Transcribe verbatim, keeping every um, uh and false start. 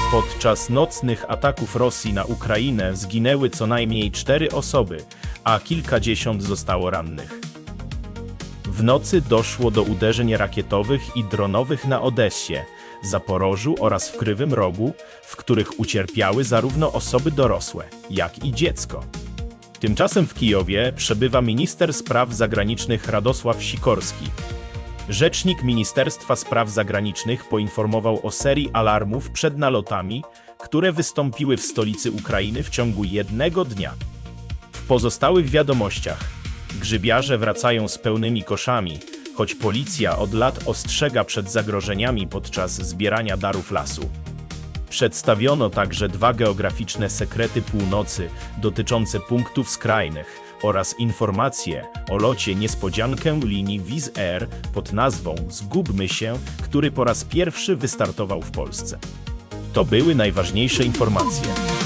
Podczas nocnych ataków Rosji na Ukrainę zginęły co najmniej cztery osoby, a kilkadziesiąt zostało rannych. W nocy doszło do uderzeń rakietowych i dronowych na Odessie, Zaporożu oraz w Krywym Rogu, w których ucierpiały zarówno osoby dorosłe, jak i dziecko. Tymczasem w Kijowie przebywa minister spraw zagranicznych Radosław Sikorski. Rzecznik Ministerstwa Spraw Zagranicznych poinformował o serii alarmów przed nalotami, które wystąpiły w stolicy Ukrainy w ciągu jednego dnia. W pozostałych wiadomościach grzybiarze wracają z pełnymi koszami, choć policja od lat ostrzega przed zagrożeniami podczas zbierania darów lasu. Przedstawiono także dwa geograficzne sekrety północy dotyczące punktów skrajnych oraz informacje o locie niespodziankę linii Wizz Air pod nazwą Zgubmy się, który po raz pierwszy wystartował w Polsce. To były najważniejsze informacje.